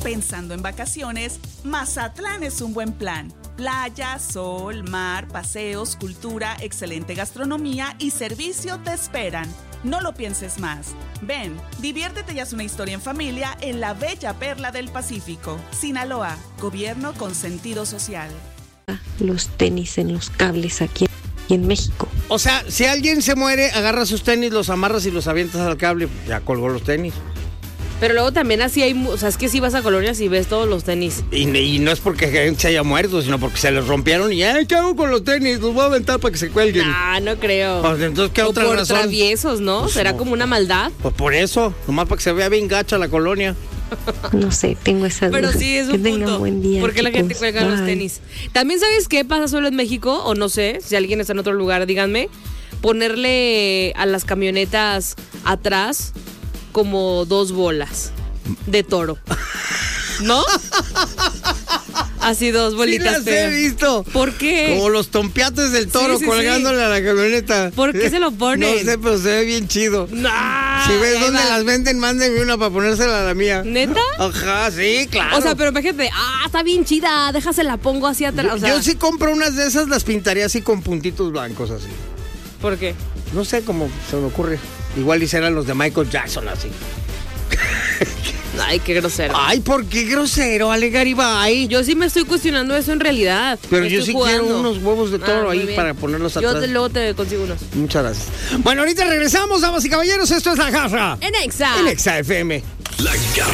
Pensando en vacaciones, Mazatlán es un buen plan. Playa, sol, mar, paseos, cultura, excelente gastronomía y servicio te esperan. No lo pienses más. Ven, diviértete y haz una historia en familia en la bella perla del Pacífico. Sinaloa, gobierno con sentido social. Los tenis en los cables aquí en México. O sea, si alguien se muere, agarra sus tenis, los amarras y los avientas al cable, ya colgó los tenis. Pero luego también así hay, o sea, es que si vas a colonias y ves todos los tenis. Y no es porque gente se haya muerto, sino porque se les rompieron y ya, ¿qué hago con los tenis? Los voy a aventar para que se cuelguen. No creo. Pues, entonces, ¿qué o otra por razón? traviesos, ¿no? Pues, ¿será no. como una maldad? Pues por eso, nomás para que se vea bien gacha la colonia. No sé, tengo esa duda. Pero sí, es un que tengan punto. buen día. ¿Por qué la gente chicos? cuelga los Bye. tenis? También, ¿sabes qué pasa solo en México? O no sé, si alguien está en otro lugar, díganme. Ponerle a las camionetas atrás como 2 bolas de toro. ¿No? Así 2 bolitas. Sí las he visto. ¿Por qué? Como los tompiates del toro Sí, colgándole a la camioneta. ¿Por qué se lo ponen? No sé, pero se ve bien chido. No, Si ves ahí dónde va. las venden, mándenme una para ponérsela a la mía. ¿Neta? Ajá, sí, claro. O sea, pero imagínate, está bien chida, déjasela pongo así atrás. O sea, Yo sí compro unas de esas, las pintaría así con puntitos blancos así. ¿por qué? No sé cómo se me ocurre. Igual hicieran los de Michael Jackson así. Ay, qué grosero. Ay, ¿por qué grosero, Ale Garibay? Yo sí me estoy cuestionando eso en realidad. Pero No yo estoy sí quiero jugando. unos huevos de toro muy ahí bien. para ponerlos Yo atrás. luego te consigo unos. Muchas gracias. Bueno, ahorita regresamos, damas y caballeros. Esto es La Garra En Exa. en Exa FM. La Garra